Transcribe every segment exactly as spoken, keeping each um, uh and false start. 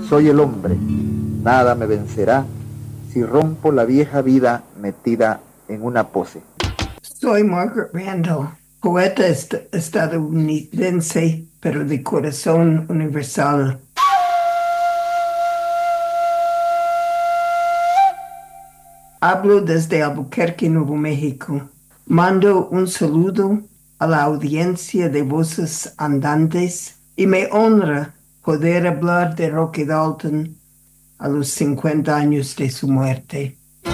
Soy el hombre, nada me vencerá si rompo la vieja vida metida en una pose. Soy Margaret Randall, poeta est estadounidense, pero de corazón universal. Hablo desde Albuquerque, Nuevo México. Mando un saludo a la audiencia de Voces Andantes y me honra poder hablar de Roque Dalton a los cincuenta años de su muerte.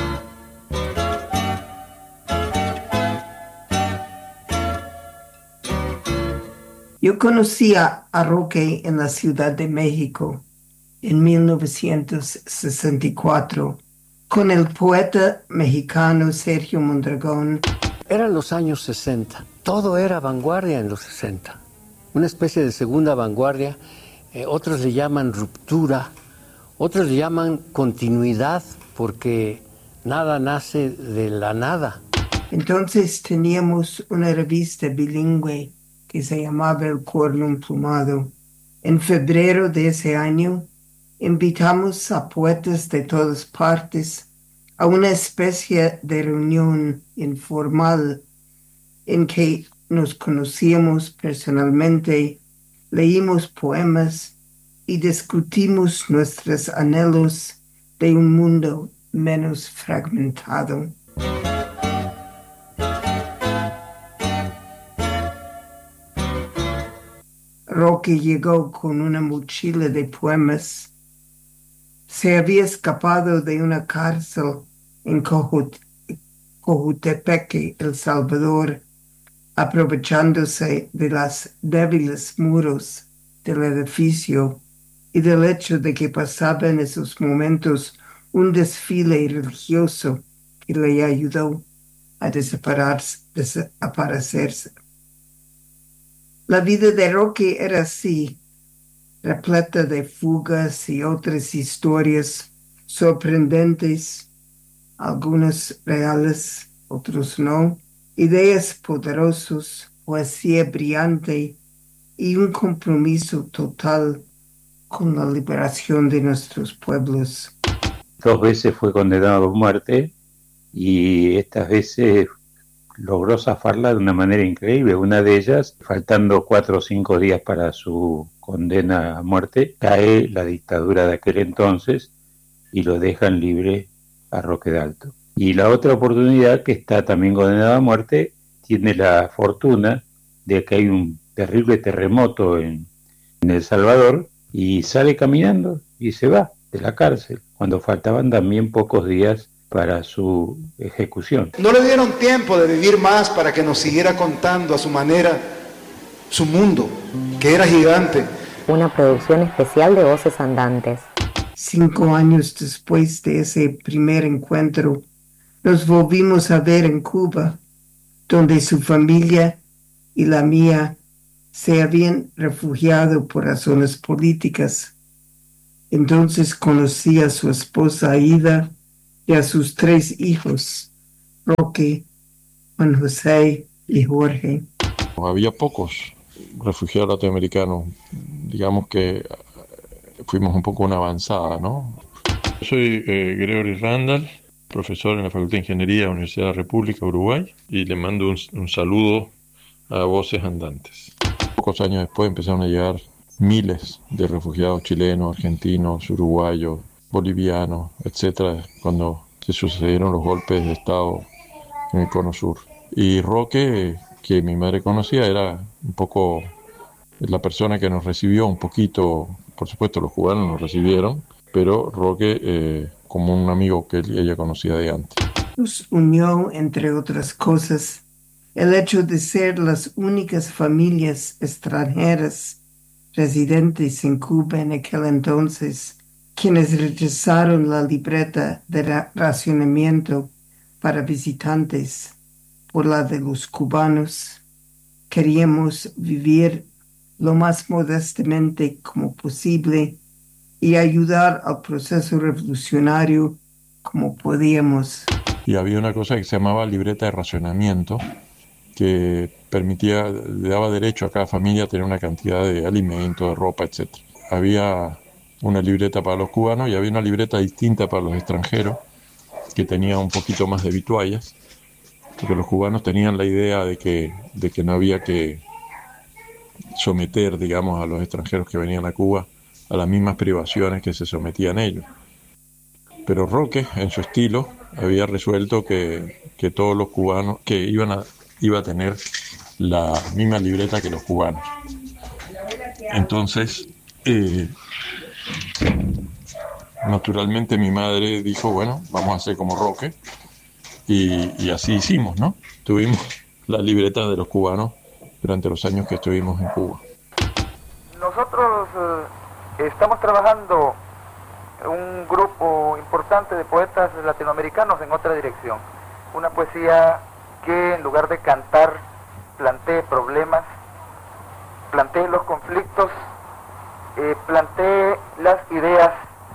Yo conocí a, a Roque en la Ciudad de México en mil novecientos sesenta y cuatro con el poeta mexicano Sergio Mondragón. Eran los años sesenta. Todo era vanguardia en los sesenta. Una especie de segunda vanguardia. Eh, otros le llaman ruptura. Otros le llaman continuidad porque nada nace de la nada. Entonces teníamos una revista bilingüe que se llamaba El Cuerno Emplumado. En febrero de ese año invitamos a poetas de todas partes a una especie de reunión informal en que nos conocíamos personalmente, leímos poemas y discutimos nuestros anhelos de un mundo menos fragmentado. Roque llegó con una mochila de poemas. Se había escapado de una cárcel en Cojut- Cojutepeque, El Salvador, aprovechándose de los débiles muros del edificio y del hecho de que pasaba en esos momentos un desfile religioso que le ayudó a desaparecerse. La vida de Roque era así, repleta de fugas y otras historias sorprendentes, algunas reales, otros no, ideas poderosas, poesía brillante y un compromiso total con la liberación de nuestros pueblos. Dos veces fue condenado a muerte y estas veces logró zafarla de una manera increíble. Una de ellas, faltando cuatro o cinco días para su condena a muerte, cae la dictadura de aquel entonces y lo dejan libre a Roque Dalton. Y la otra oportunidad, que está también condenado a muerte, tiene la fortuna de que hay un terrible terremoto en, en El Salvador y sale caminando y se va de la cárcel, cuando faltaban también pocos días para su ejecución. No le dieron tiempo de vivir más para que nos siguiera contando a su manera su mundo, que era gigante. Una producción especial de Voces Andantes. Cinco años después de ese primer encuentro, nos volvimos a ver en Cuba, donde su familia y la mía se habían refugiado por razones políticas. Entonces conocí a su esposa Aida y a sus tres hijos, Roque, Juan José y Jorge. Había pocos refugiados latinoamericanos. Digamos que fuimos un poco una avanzada, ¿no? Soy eh, Gregory Randall, profesor en la Facultad de Ingeniería de la Universidad de la República de Uruguay, y le mando un, un saludo a Voces Andantes. Pocos años después empezaron a llegar miles de refugiados chilenos, argentinos, uruguayos, bolivianos, etcétera, cuando se sucedieron los golpes de Estado en el Cono Sur. Y Roque, que mi madre conocía, era un poco la persona que nos recibió un poquito. Por supuesto, los cubanos nos recibieron, pero Roque eh, como un amigo que ella conocía de antes. Nos unió, entre otras cosas, el hecho de ser las únicas familias extranjeras residentes en Cuba en aquel entonces, quienes rechazaron la libreta de ra- racionamiento para visitantes por la de los cubanos. Queríamos vivir lo más modestamente como posible y ayudar al proceso revolucionario como podíamos. Y había una cosa que se llamaba libreta de racionamiento, que permitía, le daba derecho a cada familia a tener una cantidad de alimentos, de ropa, etcétera. Había una libreta para los cubanos y había una libreta distinta para los extranjeros, que tenía un poquito más de vituallas, porque los cubanos tenían la idea de que, de que no había que someter, digamos, a los extranjeros que venían a Cuba a las mismas privaciones que se sometían ellos. Pero Roque, en su estilo, había resuelto que, que todos los cubanos, que iban a, iba a tener la misma libreta que los cubanos. Entonces, eh, naturalmente mi madre dijo, bueno, vamos a hacer como Roque, y, y así hicimos, ¿no? Tuvimos la libreta de los cubanos durante los años que estuvimos en Cuba. Nosotros eh, estamos trabajando un grupo importante de poetas latinoamericanos en otra dirección. Una poesía que en lugar de cantar plantee problemas, plantee los conflictos, eh, plantee las ideas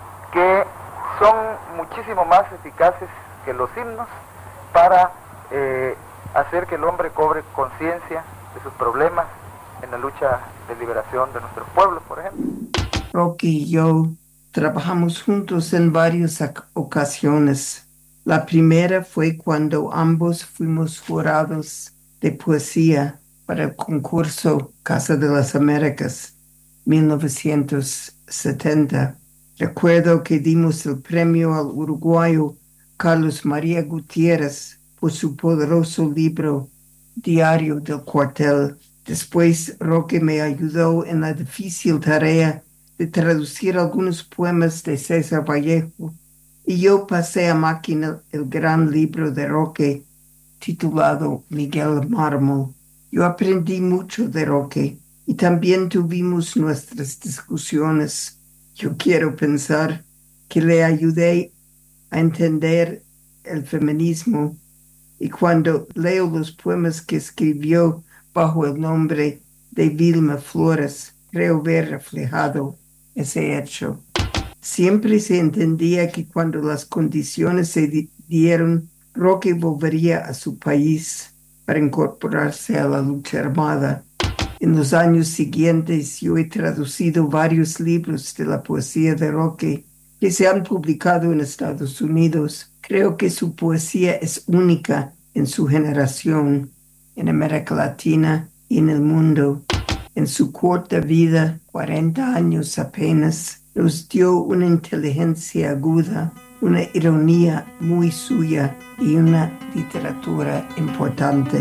que son muchísimo más eficaces que los himnos para eh, hacer que el hombre cobre conciencia de sus problemas en la lucha de liberación de nuestros pueblos, por ejemplo. Roque y yo trabajamos juntos en varias ocasiones. La primera fue cuando ambos fuimos jurados de poesía para el concurso Casa de las Américas, mil novecientos setenta. Recuerdo que dimos el premio al uruguayo Carlos María Gutiérrez por su poderoso libro Diario del Cuartel. Después Roque me ayudó en la difícil tarea de traducir algunos poemas de César Vallejo y yo pasé a máquina el gran libro de Roque titulado Miguel Mármol. Yo aprendí mucho de Roque y también tuvimos nuestras discusiones. Yo quiero pensar que le ayudé a entender el feminismo y cuando leo los poemas que escribió bajo el nombre de Vilma Flores, creo ver reflejado ese hecho. Siempre se entendía que cuando las condiciones se di- dieron, Roque volvería a su país para incorporarse a la lucha armada. En los años siguientes yo he traducido varios libros de la poesía de Roque que se han publicado en Estados Unidos. Creo que su poesía es única en su generación, en América Latina y en el mundo. En su corta vida, cuarenta años apenas, nos dio una inteligencia aguda, una ironía muy suya y una literatura importante.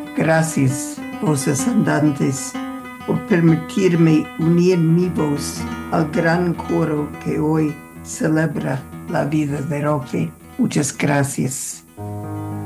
Gracias, Voces Andantes, por permitirme unir mi voz al gran coro que hoy celebra la vida de Roque. Muchas gracias.